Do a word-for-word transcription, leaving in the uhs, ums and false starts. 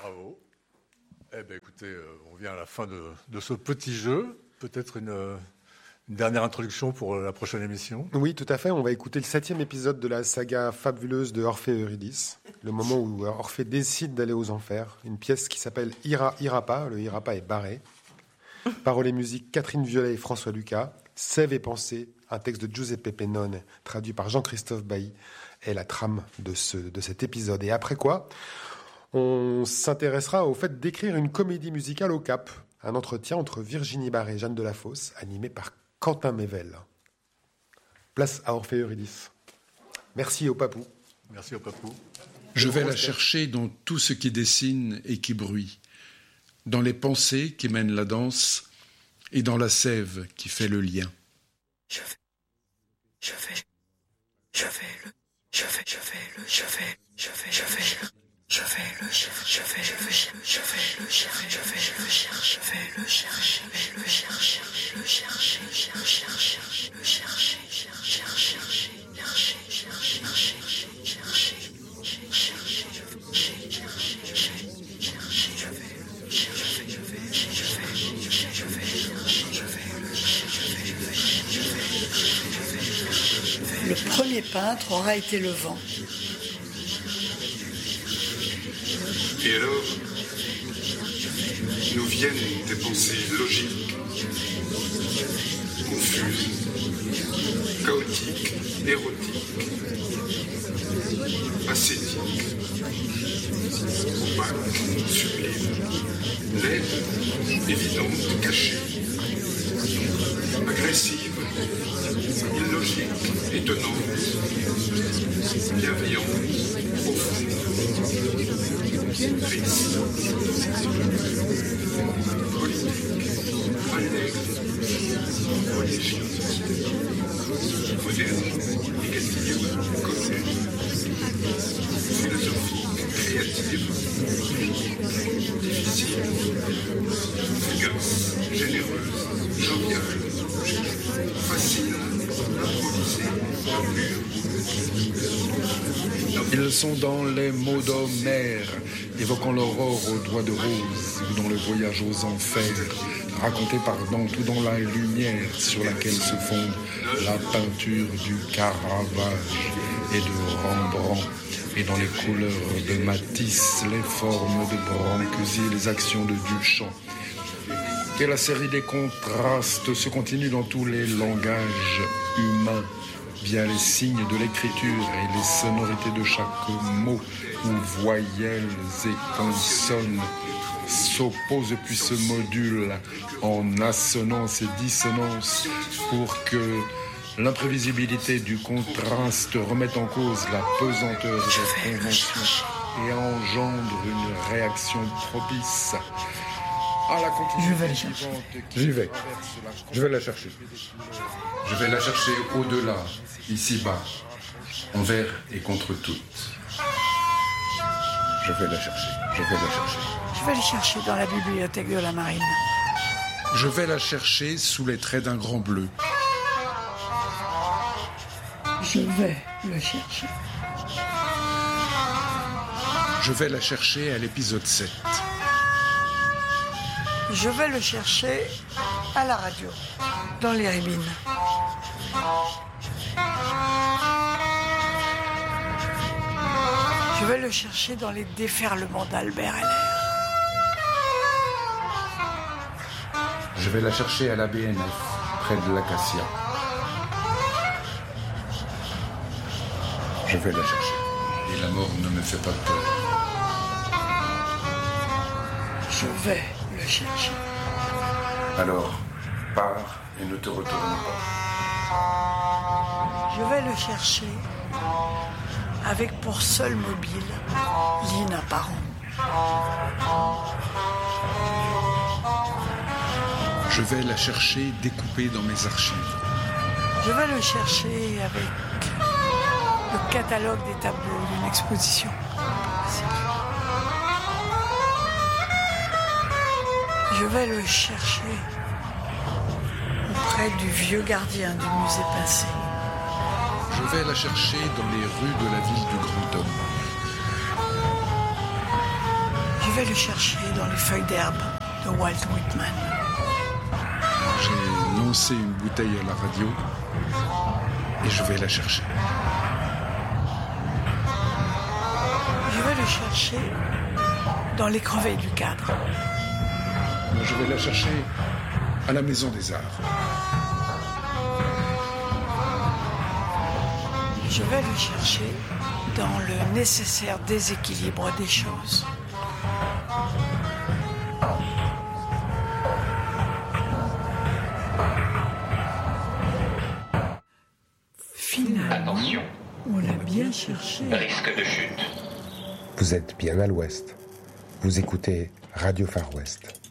Bravo. Eh bien, écoutez, euh, on vient à la fin de, de ce petit jeu. Peut-être une, euh, une dernière introduction pour la prochaine émission. Oui, tout à fait. On va écouter le septième épisode de la saga fabuleuse de Orphée et Eurydice. Le moment où Orphée décide d'aller aux enfers. Une pièce qui s'appelle Ira, Ira pas. Le Ira pas est barré. Paroles et musique, Catherine Violet et François Lucas. Sève et pensée, un texte de Giuseppe Pennone, traduit par Jean-Christophe Bailly, est la trame de, ce, de cet épisode. Et après quoi, on s'intéressera au fait d'écrire une comédie musicale au Cap. Un entretien entre Virginie Barré et Jeanne Delafosse, animé par Quentin Mével. Place à Orphée et Eurydice. Merci au Papou. Merci au Papou. Je vais la chercher dans tout ce qui dessine et qui bruit, dans les pensées qui mènent la danse et dans la sève qui fait le lien. Je vais, je vais, je vais le, je vais, je vais le, je vais, je vais, je vais le, je vais le chercher, je vais, je vais, je vais le chercher, je vais le chercher, je vais le chercher, je vais le chercher, le chercher, chercher, chercher, le chercher, chercher, chercher, chercher, chercher, chercher, chercher, chercher, chercher, chercher, je vais le chercher, je vais, je vais, je vais chercher, je vais le chercher, je vais, je vais, je vais. Le premier peintre aura été le vent. Et alors, nous viennent des pensées logiques, confuses, chaotiques, érotiques, ascétiques, opaques, sublimes, laides, évidentes, cachées, agressives, illogiques, étonnantes, bienveillantes, profondes. Triste, politique, intègre, religieuse, moderne, négative, commune, philosophique, créative, difficile, fugace, généreuse, joviale, facile, improvisée, pure. Ils sont dans les mots d'Homère, évoquant l'aurore aux doigts de rose, ou dans le voyage aux enfers, raconté par Dante, ou dans la lumière sur laquelle se fonde la peinture du Caravage et de Rembrandt, et dans les couleurs de Matisse, les formes de Brancusi, les actions de Duchamp. Et la série des contrastes se continue dans tous les langages humains, via les signes de l'écriture et les sonorités de chaque mot, où voyelles et consonnes s'opposent puis se modulent en assonance et dissonance pour que l'imprévisibilité du contraste remette en cause la pesanteur des conventions et engendre une réaction propice à la continuité. Je vais la chercher. J'y vais. Je vais la chercher. Je vais la chercher au-delà, ici-bas, envers et contre toutes. Je vais la chercher. Je vais la chercher. Je vais le chercher dans la bibliothèque de la Marine. Je vais la chercher sous les traits d'un grand bleu. Je vais le chercher. Je vais la chercher à l'épisode sept. Je vais le chercher à la radio, dans les rébines. Je vais le chercher dans les déferlements d'Albert Heller. Je vais la chercher à la B N F, près de l'Acacia. Je vais la chercher. Et la mort ne me fait pas peur. Je vais le chercher. Alors, pars et ne te retourne pas. Je vais le chercher avec pour seul mobile Lina Parent. Je vais la chercher découpée dans mes archives. Je vais le chercher avec le catalogue des tableaux d'une exposition. Je vais le chercher auprès du vieux gardien du musée Pincé. Je vais la chercher dans les rues de la ville du Grand Homme. Je vais le chercher dans les feuilles d'herbe de Walt Whitman. J'ai lancé une bouteille à la radio et je vais la chercher. Je vais le chercher dans les creveilles du cadre. Je vais la chercher à la Maison des Arts. Je vais le chercher dans le nécessaire déséquilibre des choses. Finalement, attention, on l'a bien cherché. risque de chute. Vous êtes bien à l'ouest. Vous écoutez Radio Far West.